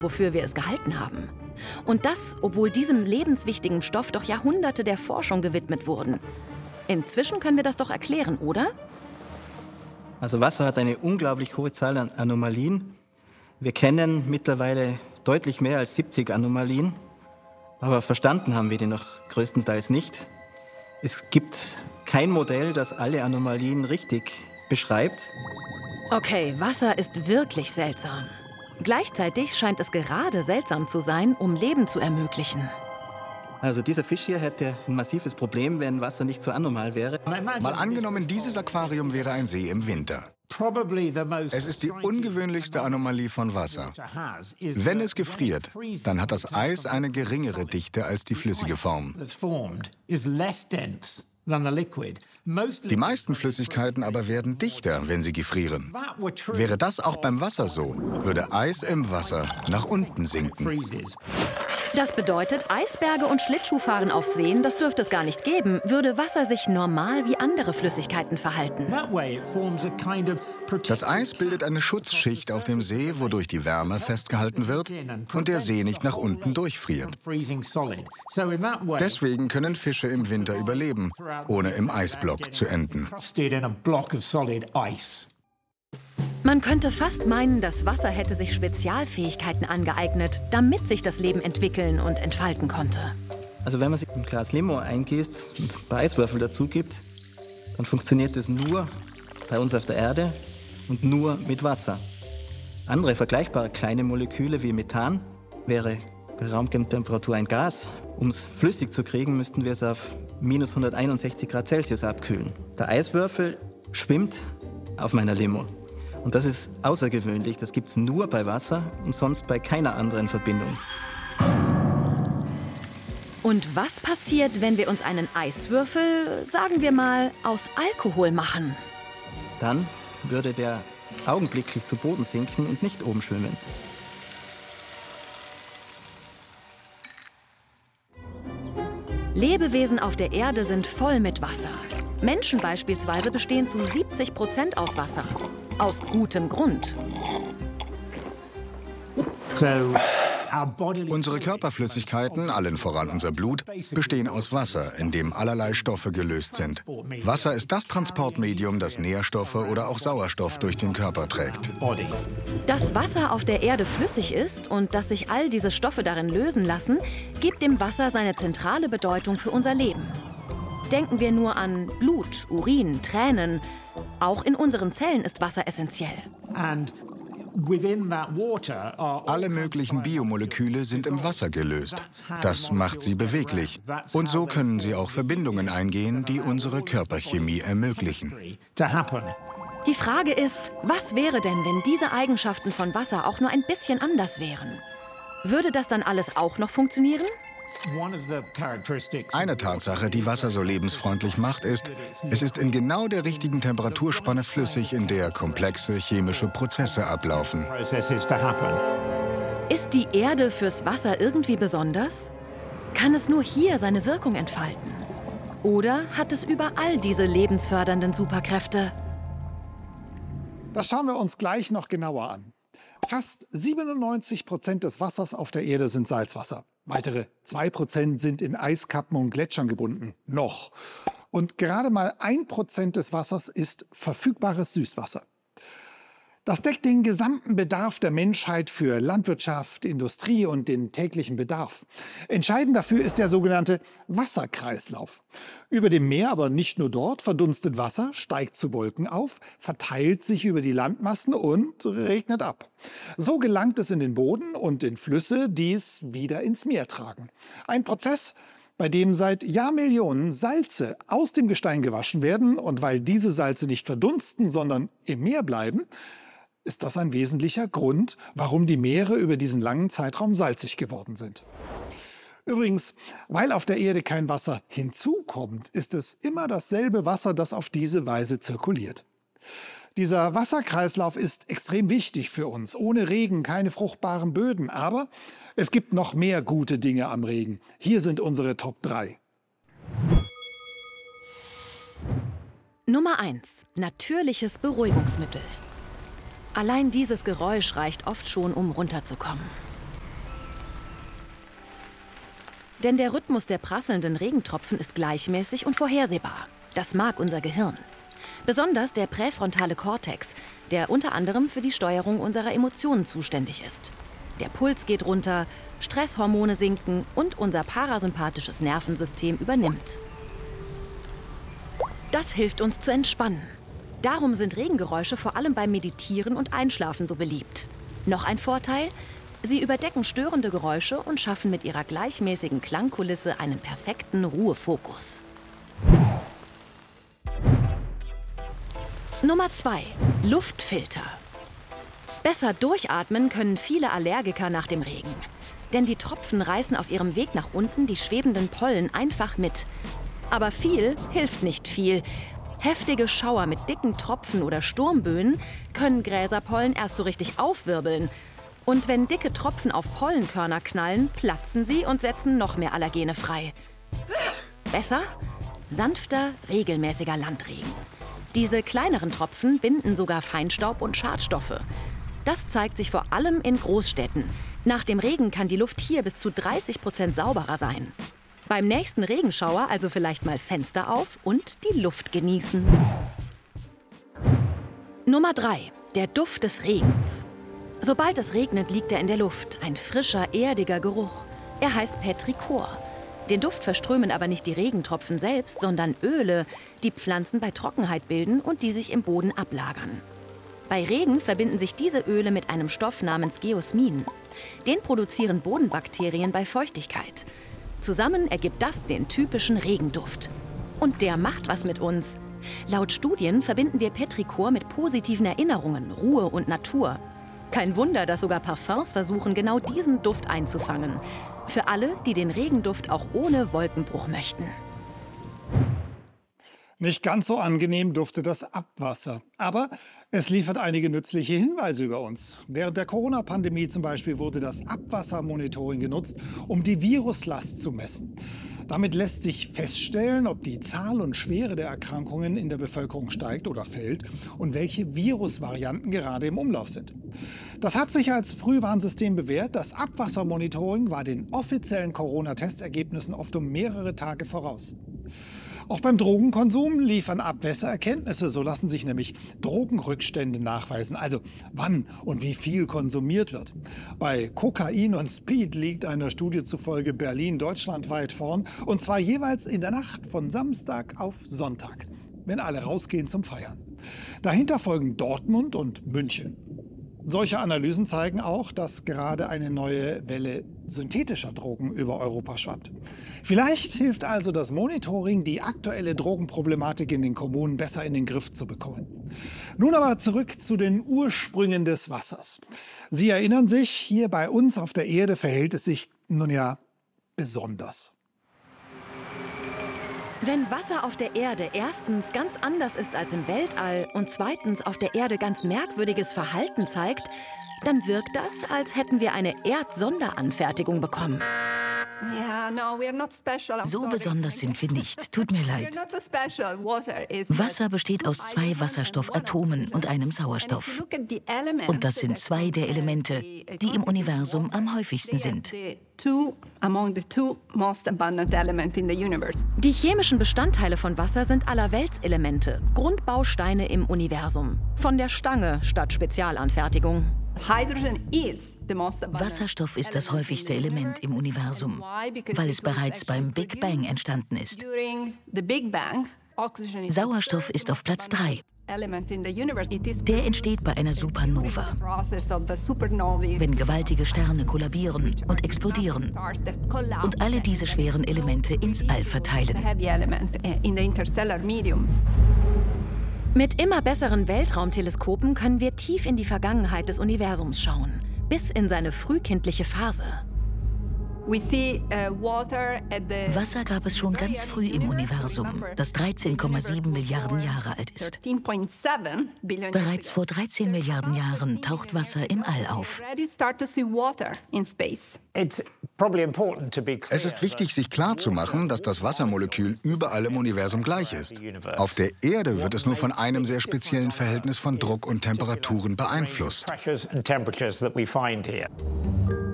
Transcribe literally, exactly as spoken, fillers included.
wofür wir es gehalten haben. Und das, obwohl diesem lebenswichtigen Stoff doch Jahrhunderte der Forschung gewidmet wurden. Inzwischen können wir das doch erklären, oder? Also Wasser hat eine unglaublich hohe Zahl an Anomalien. Wir kennen mittlerweile deutlich mehr als siebzig Anomalien, aber verstanden haben wir die noch größtenteils nicht. Es gibt kein Modell, das alle Anomalien richtig beschreibt. Okay, Wasser ist wirklich seltsam. Gleichzeitig scheint es gerade seltsam zu sein, um Leben zu ermöglichen. Also dieser Fisch hier hätte ein massives Problem, wenn Wasser nicht so anormal wäre. Mal angenommen, dieses Aquarium wäre ein See im Winter. Es ist die ungewöhnlichste Anomalie von Wasser. Wenn es gefriert, dann hat das Eis eine geringere Dichte als die flüssige Form. Die meisten Flüssigkeiten aber werden dichter, wenn sie gefrieren. Wäre das auch beim Wasser so, würde Eis im Wasser nach unten sinken. Das bedeutet, Eisberge und Schlittschuhfahren auf Seen, das dürfte es gar nicht geben, würde Wasser sich normal wie andere Flüssigkeiten verhalten. Das Eis bildet eine Schutzschicht auf dem See, wodurch die Wärme festgehalten wird und der See nicht nach unten durchfriert. Deswegen können Fische im Winter überleben, ohne im Eisblock zu enden. Man könnte fast meinen, das Wasser hätte sich Spezialfähigkeiten angeeignet, damit sich das Leben entwickeln und entfalten konnte. Also wenn man sich ein Glas Limo eingießt und ein paar Eiswürfel dazu gibt, dann funktioniert das nur bei uns auf der Erde und nur mit Wasser. Andere vergleichbare kleine Moleküle wie Methan wäre bei Raumtemperatur ein Gas. Um es flüssig zu kriegen, müssten wir es auf minus hunderteinundsechzig Grad Celsius abkühlen. Der Eiswürfel schwimmt auf meiner Limo. Und das ist außergewöhnlich. Das gibt es nur bei Wasser und sonst bei keiner anderen Verbindung. Und was passiert, wenn wir uns einen Eiswürfel, sagen wir mal, aus Alkohol machen? Dann würde der augenblicklich zu Boden sinken und nicht oben schwimmen. Lebewesen auf der Erde sind voll mit Wasser. Menschen beispielsweise bestehen zu siebzig Prozent aus Wasser. Aus gutem Grund. Unsere Körperflüssigkeiten, allen voran unser Blut, bestehen aus Wasser, in dem allerlei Stoffe gelöst sind. Wasser ist das Transportmedium, das Nährstoffe oder auch Sauerstoff durch den Körper trägt. Dass Wasser auf der Erde flüssig ist und dass sich all diese Stoffe darin lösen lassen, gibt dem Wasser seine zentrale Bedeutung für unser Leben. Denken wir nur an Blut, Urin, Tränen. Auch in unseren Zellen ist Wasser essentiell. Alle möglichen Biomoleküle sind im Wasser gelöst. Das macht sie beweglich. Und so können sie auch Verbindungen eingehen, die unsere Körperchemie ermöglichen. Die Frage ist, was wäre denn, wenn diese Eigenschaften von Wasser auch nur ein bisschen anders wären? Würde das dann alles auch noch funktionieren? Eine Tatsache, die Wasser so lebensfreundlich macht, ist, es ist in genau der richtigen Temperaturspanne flüssig, in der komplexe chemische Prozesse ablaufen. Ist die Erde fürs Wasser irgendwie besonders? Kann es nur hier seine Wirkung entfalten? Oder hat es überall diese lebensfördernden Superkräfte? Das schauen wir uns gleich noch genauer an. Fast siebenundneunzig Prozent des Wassers auf der Erde sind Salzwasser. Weitere zwei Prozent sind in Eiskappen und Gletschern gebunden. Noch. Und gerade mal ein Prozent des Wassers ist verfügbares Süßwasser. Das deckt den gesamten Bedarf der Menschheit für Landwirtschaft, Industrie und den täglichen Bedarf. Entscheidend dafür ist der sogenannte Wasserkreislauf. Über dem Meer, aber nicht nur dort, verdunstet Wasser, steigt zu Wolken auf, verteilt sich über die Landmassen und regnet ab. So gelangt es in den Boden und in Flüsse, die es wieder ins Meer tragen. Ein Prozess, bei dem seit Jahrmillionen Salze aus dem Gestein gewaschen werden. Und weil diese Salze nicht verdunsten, sondern im Meer bleiben, ist das ein wesentlicher Grund, warum die Meere über diesen langen Zeitraum salzig geworden sind. Übrigens, weil auf der Erde kein Wasser hinzukommt, ist es immer dasselbe Wasser, das auf diese Weise zirkuliert. Dieser Wasserkreislauf ist extrem wichtig für uns. Ohne Regen keine fruchtbaren Böden. Aber es gibt noch mehr gute Dinge am Regen. Hier sind unsere Top drei. Nummer eins. Natürliches Beruhigungsmittel. Allein dieses Geräusch reicht oft schon, um runterzukommen. Denn der Rhythmus der prasselnden Regentropfen ist gleichmäßig und vorhersehbar. Das mag unser Gehirn. Besonders der präfrontale Kortex, der unter anderem für die Steuerung unserer Emotionen zuständig ist. Der Puls geht runter, Stresshormone sinken und unser parasympathisches Nervensystem übernimmt. Das hilft uns zu entspannen. Darum sind Regengeräusche vor allem beim Meditieren und Einschlafen so beliebt. Noch ein Vorteil? Sie überdecken störende Geräusche und schaffen mit ihrer gleichmäßigen Klangkulisse einen perfekten Ruhefokus. Nummer zwei. Luftfilter. Besser durchatmen können viele Allergiker nach dem Regen. Denn die Tropfen reißen auf ihrem Weg nach unten die schwebenden Pollen einfach mit. Aber viel hilft nicht viel. Heftige Schauer mit dicken Tropfen oder Sturmböen können Gräserpollen erst so richtig aufwirbeln. Und wenn dicke Tropfen auf Pollenkörner knallen, platzen sie und setzen noch mehr Allergene frei. Besser? Sanfter, regelmäßiger Landregen. Diese kleineren Tropfen binden sogar Feinstaub und Schadstoffe. Das zeigt sich vor allem in Großstädten. Nach dem Regen kann die Luft hier bis zu dreißig Prozent sauberer sein. Beim nächsten Regenschauer also vielleicht mal Fenster auf und die Luft genießen. Nummer drei. Der Duft des Regens. Sobald es regnet, liegt er in der Luft. Ein frischer, erdiger Geruch. Er heißt Petrichor. Den Duft verströmen aber nicht die Regentropfen selbst, sondern Öle, die Pflanzen bei Trockenheit bilden und die sich im Boden ablagern. Bei Regen verbinden sich diese Öle mit einem Stoff namens Geosmin. Den produzieren Bodenbakterien bei Feuchtigkeit. Zusammen ergibt das den typischen Regenduft. Und der macht was mit uns. Laut Studien verbinden wir Petrichor mit positiven Erinnerungen, Ruhe und Natur. Kein Wunder, dass sogar Parfums versuchen, genau diesen Duft einzufangen. Für alle, die den Regenduft auch ohne Wolkenbruch möchten. Nicht ganz so angenehm duftet das Abwasser. Aber es liefert einige nützliche Hinweise über uns. Während der Corona-Pandemie zum Beispiel wurde das Abwassermonitoring genutzt, um die Viruslast zu messen. Damit lässt sich feststellen, ob die Zahl und Schwere der Erkrankungen in der Bevölkerung steigt oder fällt und welche Virusvarianten gerade im Umlauf sind. Das hat sich als Frühwarnsystem bewährt. Das Abwassermonitoring war den offiziellen Corona-Testergebnissen oft um mehrere Tage voraus. Auch beim Drogenkonsum liefern Abwässer Erkenntnisse. So lassen sich nämlich Drogenrückstände nachweisen, also wann und wie viel konsumiert wird. Bei Kokain und Speed liegt einer Studie zufolge Berlin deutschlandweit vorn, und zwar jeweils in der Nacht von Samstag auf Sonntag, wenn alle rausgehen zum Feiern. Dahinter folgen Dortmund und München. Solche Analysen zeigen auch, dass gerade eine neue Welle synthetischer Drogen über Europa schwappt. Vielleicht hilft also das Monitoring, die aktuelle Drogenproblematik in den Kommunen besser in den Griff zu bekommen. Nun aber zurück zu den Ursprüngen des Wassers. Sie erinnern sich, hier bei uns auf der Erde verhält es sich nun ja besonders. Wenn Wasser auf der Erde erstens ganz anders ist als im Weltall und zweitens auf der Erde ganz merkwürdiges Verhalten zeigt, dann wirkt das, als hätten wir eine Erdsonderanfertigung bekommen. So besonders sind wir nicht. Tut mir leid. Wasser besteht aus zwei Wasserstoffatomen und einem Sauerstoff. Und das sind zwei der Elemente, die im Universum am häufigsten sind. Die chemischen Bestandteile von Wasser sind Allerweltselemente, Grundbausteine im Universum. Von der Stange statt Spezialanfertigung. Wasserstoff ist das häufigste Element im Universum, weil es bereits beim Big Bang entstanden ist. Sauerstoff ist auf Platz drei. Der entsteht bei einer Supernova, wenn gewaltige Sterne kollabieren und explodieren und alle diese schweren Elemente ins All verteilen. Mit immer besseren Weltraumteleskopen können wir tief in die Vergangenheit des Universums schauen, bis in seine frühkindliche Phase. Wasser gab es schon ganz früh im Universum, das dreizehn Komma sieben Milliarden Jahre alt ist. Bereits vor dreizehn Milliarden Jahren taucht Wasser im All auf. Es ist wichtig, sich klarzumachen, dass das Wassermolekül überall im Universum gleich ist. Auf der Erde wird es nur von einem sehr speziellen Verhältnis von Druck und Temperaturen beeinflusst.